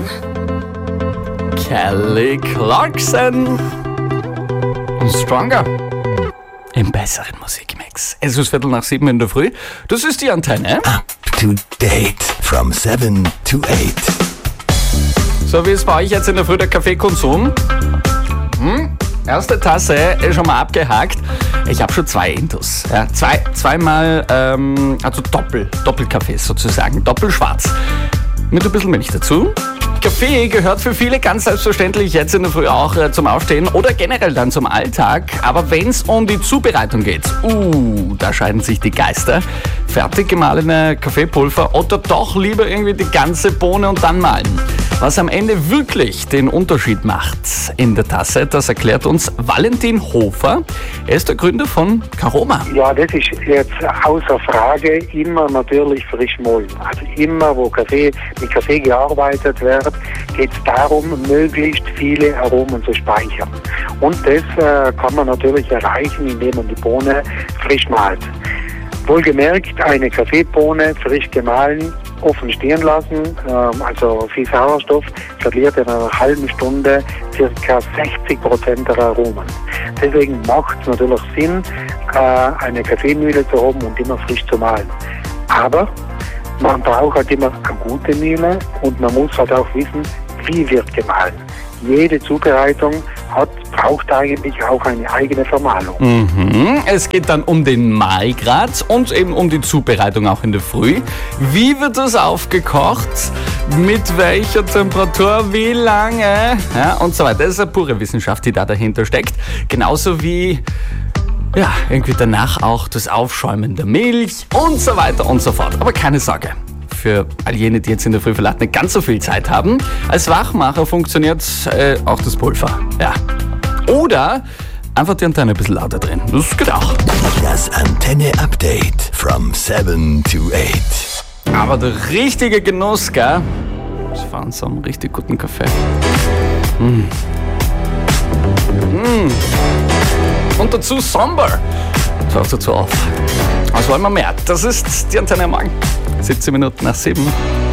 Kelly Clarkson und Stronger im besseren Musikmix. Es ist 6:15 in der Früh. Das ist die Antenne. Up to date from 7 to 8. So, wie ist bei euch jetzt in der Früh der Kaffeekonsum? Erste Tasse ist schon mal abgehakt. Ich habe schon 2 Intus. Ja, zweimal, also Doppelkaffee sozusagen, doppelschwarz. Mit ein bisschen Milch dazu. Kaffee gehört für viele ganz selbstverständlich jetzt in der Früh auch zum Aufstehen oder generell dann zum Alltag. Aber wenn es um die Zubereitung geht, da scheiden sich die Geister. Fertig gemahlene Kaffeepulver oder doch lieber irgendwie die ganze Bohne und dann mahlen. Was am Ende wirklich den Unterschied macht in der Tasse, das erklärt uns Valentin Hofer. Er ist der Gründer von Caroma. Ja, das ist jetzt außer Frage immer natürlich frisch mahlen. Also immer, wo mit Kaffee gearbeitet wird, geht es darum, möglichst viele Aromen zu speichern. Und das kann man natürlich erreichen, indem man die Bohne frisch mahlt. Wohlgemerkt, eine Kaffeebohne frisch gemahlen, offen stehen lassen, also viel Sauerstoff, verliert in einer halben Stunde ca. 60% der Aromen. Deswegen macht es natürlich Sinn, eine Kaffeemühle zu haben und immer frisch zu mahlen. Aber man braucht halt immer eine gute Mühle und man muss halt auch wissen, wie wird gemahlen. Jede Zubereitung braucht eigentlich auch eine eigene Vermahlung. Es geht dann um den Mahlgrad und eben um die Zubereitung auch in der Früh. Wie wird das aufgekocht? Mit welcher Temperatur? Wie lange? Ja, und so weiter. Das ist eine pure Wissenschaft, die da dahinter steckt. Genauso wie irgendwie danach auch das Aufschäumen der Milch und so weiter und so fort. Aber keine Sorge. Für all jene, die jetzt in der Früh vielleicht nicht ganz so viel Zeit haben. Als Wachmacher funktioniert auch das Pulver. Ja. Oder einfach die Antenne ein bisschen lauter drehen. Das geht auch. Das Antenne-Update from 7 to 8. Aber der richtige Genuss, gell? Das war so einen richtig guten Kaffee. Und dazu Somber. Das hört dazu auf. Was wollen wir mehr? Das ist die Antenne am Morgen. 17 Minuten nach 7.